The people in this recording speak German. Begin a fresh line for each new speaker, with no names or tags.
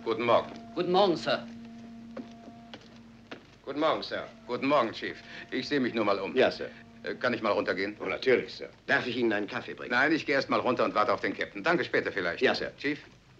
Guten Morgen.
Guten Morgen, Sir.
Guten Morgen, Sir. Guten Morgen, Chief. Ich sehe mich nur mal um.
Ja, Sir.
Kann ich mal runtergehen?
Oh, natürlich, Sir. Darf ich Ihnen einen Kaffee bringen?
Nein, ich gehe erst mal runter und warte auf den Captain. Danke, später vielleicht.
Ja, Sir.
Chief?